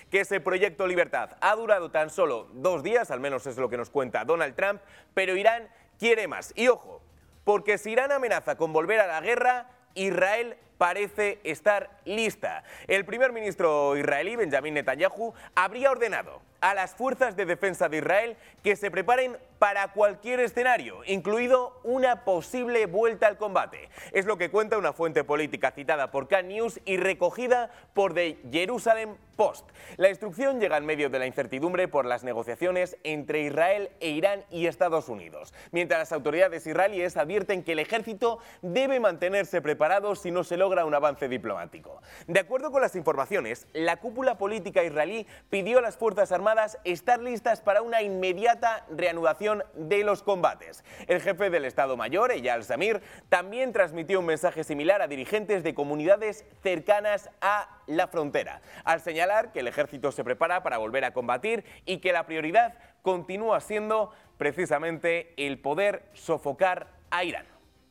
que ese proyecto Libertad ha durado tan solo 2 días, al menos es lo que nos cuenta Donald Trump, pero Irán quiere más. Y ojo, porque si Irán amenaza con volver a la guerra, Israel parece estar lista. El primer ministro israelí, Benjamin Netanyahu, habría ordenado a las fuerzas de defensa de Israel que se preparen para cualquier escenario, incluido una posible vuelta al combate. Es lo que cuenta una fuente política citada por Khan News y recogida por The Jerusalem Post. La instrucción llega en medio de la incertidumbre por las negociaciones entre Israel e Irán y Estados Unidos, mientras las autoridades israelíes advierten que el ejército debe mantenerse preparado si no se logra un avance diplomático. De acuerdo con las informaciones, la cúpula política israelí pidió a las Fuerzas Armadas estar listas para una inmediata reanudación de los combates. El jefe del Estado Mayor, Eyal Zamir, también transmitió un mensaje similar a dirigentes de comunidades cercanas a la frontera, al señalar que el ejército se prepara para volver a combatir y que la prioridad continúa siendo precisamente el poder sofocar a Irán.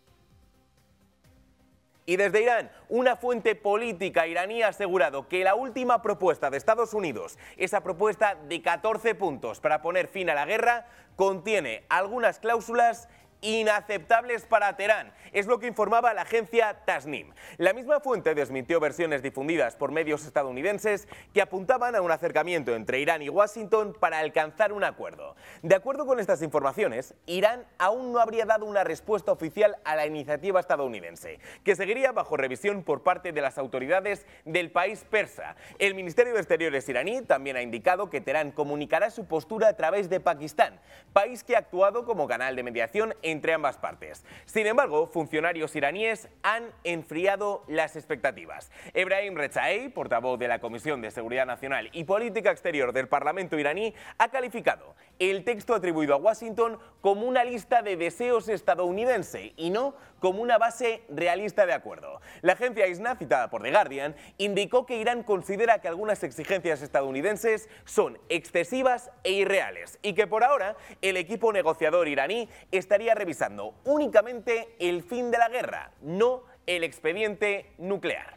Y desde Irán, una fuente política iraní ha asegurado que la última propuesta de Estados Unidos, esa propuesta de 14 puntos para poner fin a la guerra, contiene algunas cláusulas inaceptables para Teherán. Es lo que informaba la agencia Tasnim. La misma fuente desmintió versiones difundidas por medios estadounidenses que apuntaban a un acercamiento entre Irán y Washington para alcanzar un acuerdo. De acuerdo con estas informaciones, Irán aún no habría dado una respuesta oficial a la iniciativa estadounidense, que seguiría bajo revisión por parte de las autoridades del país persa. El Ministerio de Exteriores iraní también ha indicado que Teherán comunicará su postura a través de Pakistán, país que ha actuado como canal de mediación entre ambas partes. Sin embargo, funcionarios iraníes han enfriado las expectativas. Ebrahim Rezaei, portavoz de la Comisión de Seguridad Nacional y Política Exterior del Parlamento iraní, ha calificado el texto atribuido a Washington como una lista de deseos estadounidense y no como una base realista de acuerdo. La agencia ISNA, citada por The Guardian, indicó que Irán considera que algunas exigencias estadounidenses son excesivas e irreales y que por ahora el equipo negociador iraní estaría revisando únicamente el fin de la guerra, no el expediente nuclear.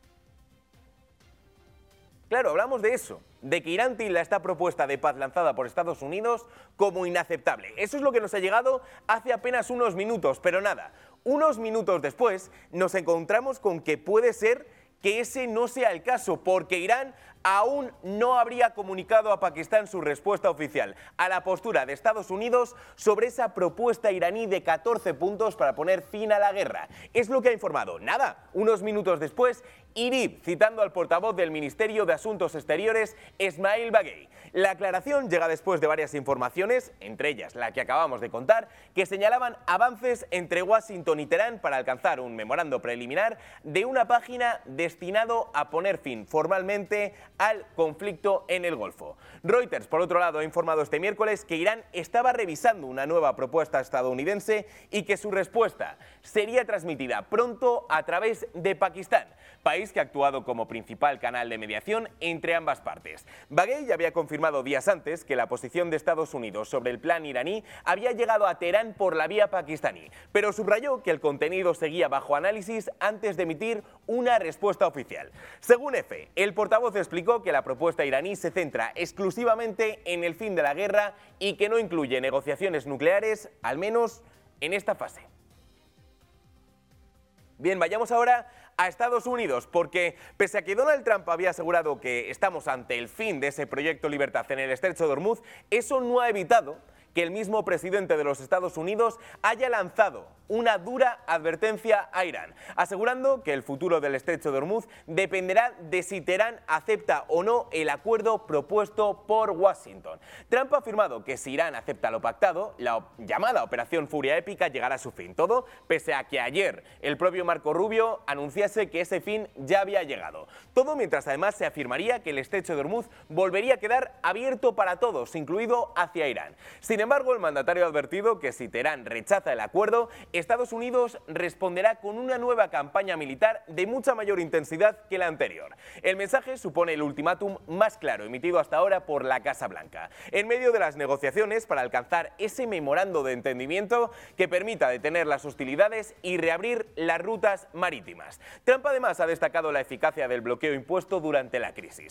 Claro, hablamos de eso, de que Irán tilda esta propuesta de paz lanzada por Estados Unidos como inaceptable. Eso es lo que nos ha llegado hace apenas unos minutos, pero nada, unos minutos después nos encontramos con que puede ser que ese no sea el caso, porque Irán aún no habría comunicado a Pakistán su respuesta oficial a la postura de Estados Unidos sobre esa propuesta iraní de 14 puntos para poner fin a la guerra. Es lo que ha informado, nada, unos minutos después, IRIB, citando al portavoz del Ministerio de Asuntos Exteriores, Esmail Baghei. La aclaración llega después de varias informaciones, entre ellas la que acabamos de contar, que señalaban avances entre Washington y Teherán para alcanzar un memorando preliminar de una página destinado a poner fin formalmente al conflicto en el Golfo. Reuters, por otro lado, ha informado este miércoles que Irán estaba revisando una nueva propuesta estadounidense y que su respuesta sería transmitida pronto a través de Pakistán, país que ha actuado como principal canal de mediación entre ambas partes. Baghei ya había confirmado días antes que la posición de Estados Unidos sobre el plan iraní había llegado a Teherán por la vía pakistaní, pero subrayó que el contenido seguía bajo análisis antes de emitir una respuesta oficial. Según EFE, el portavoz explicó que la propuesta iraní se centra exclusivamente en el fin de la guerra y que no incluye negociaciones nucleares, al menos en esta fase. Bien, vayamos ahora a Estados Unidos, porque pese a que Donald Trump había asegurado que estamos ante el fin de ese proyecto Libertad en el Estrecho de Hormuz, eso no ha evitado que el mismo presidente de los Estados Unidos haya lanzado una dura advertencia a Irán, asegurando que el futuro del Estrecho de Hormuz dependerá de si Teherán acepta o no el acuerdo propuesto por Washington. Trump ha afirmado que si Irán acepta lo pactado, la llamada Operación Furia Épica llegará a su fin. Todo pese a que ayer el propio Marco Rubio anunciase que ese fin ya había llegado. Todo mientras además se afirmaría que el Estrecho de Hormuz volvería a quedar abierto para todos, incluido hacia Irán. Sin embargo, el mandatario ha advertido que si Teherán rechaza el acuerdo, Estados Unidos responderá con una nueva campaña militar de mucha mayor intensidad que la anterior. El mensaje supone el ultimátum más claro emitido hasta ahora por la Casa Blanca, en medio de las negociaciones para alcanzar ese memorando de entendimiento que permita detener las hostilidades y reabrir las rutas marítimas. Trump además ha destacado la eficacia del bloqueo impuesto durante la crisis.